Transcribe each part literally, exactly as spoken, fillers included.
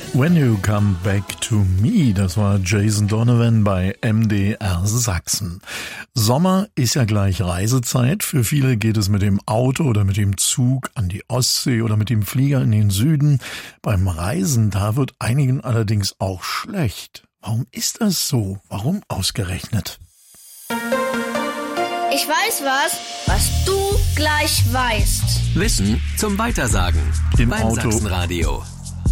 When You Come Back to Me, das war Jason Donovan bei M D R Sachsen. Sommer ist ja gleich Reisezeit. Für viele geht es mit dem Auto oder mit dem Zug an die Ostsee oder mit dem Flieger in den Süden. Beim Reisen, da wird einigen allerdings auch schlecht. Warum ist das so? Warum ausgerechnet? Ich weiß was, was du gleich weißt. Wissen zum Weitersagen Im beim Auto. Sachsenradio.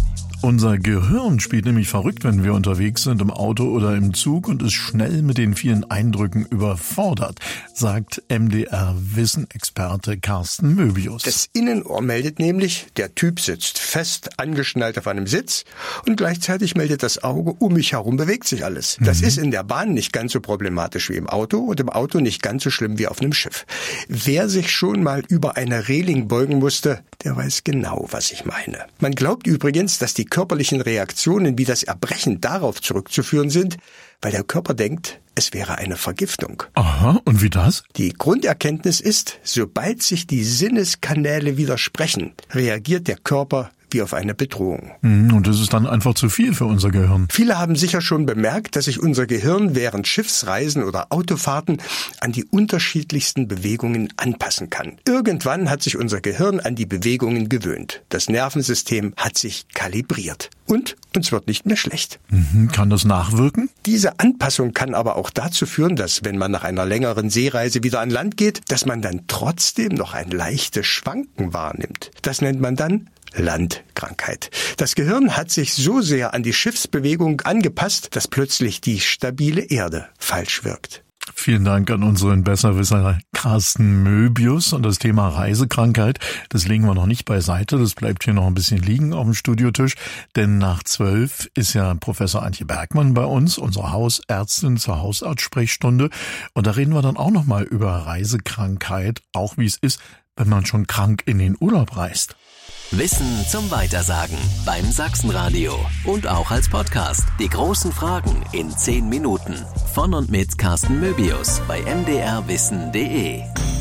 Unser Gehirn spielt nämlich verrückt, wenn wir unterwegs sind im Auto oder im Zug und ist schnell mit den vielen Eindrücken überfordert, sagt M D R-Wissen-Experte Carsten Möbius. Das Innenohr meldet nämlich, der Typ sitzt fest angeschnallt auf einem Sitz und gleichzeitig meldet das Auge, um mich herum bewegt sich alles. Das mhm. ist in der Bahn nicht ganz so problematisch wie im Auto und im Auto nicht ganz so schlimm wie auf einem Schiff. Wer sich schon mal über eine Reling beugen musste, der weiß genau, was ich meine. Man glaubt übrigens, dass die körperlichen Reaktionen wie das Erbrechen darauf zurückzuführen sind, weil der Körper denkt, es wäre eine Vergiftung. Aha, und wie das? Die Grunderkenntnis ist, sobald sich die Sinneskanäle widersprechen, reagiert der Körper wie auf eine Bedrohung. Und das ist dann einfach zu viel für unser Gehirn. Viele haben sicher schon bemerkt, dass sich unser Gehirn während Schiffsreisen oder Autofahrten an die unterschiedlichsten Bewegungen anpassen kann. Irgendwann hat sich unser Gehirn an die Bewegungen gewöhnt. Das Nervensystem hat sich kalibriert. Und uns wird nicht mehr schlecht. Mhm, kann das nachwirken? Diese Anpassung kann aber auch dazu führen, dass, wenn man nach einer längeren Seereise wieder an Land geht, dass man dann trotzdem noch ein leichtes Schwanken wahrnimmt. Das nennt man dann Landkrankheit. Das Gehirn hat sich so sehr an die Schiffsbewegung angepasst, dass plötzlich die stabile Erde falsch wirkt. Vielen Dank an unseren Besserwisser Carsten Möbius. Und das Thema Reisekrankheit, das legen wir noch nicht beiseite. Das bleibt hier noch ein bisschen liegen auf dem Studiotisch. Denn nach zwölf ist ja Professor Antje Bergmann bei uns, unsere Hausärztin zur Hausarztsprechstunde. Und da reden wir dann auch nochmal über Reisekrankheit, auch wie es ist, wenn man schon krank in den Urlaub reist. Wissen zum Weitersagen beim Sachsenradio und auch als Podcast. Die großen Fragen in zehn Minuten. Von und mit Carsten Möbius bei m d r wissen punkt d e.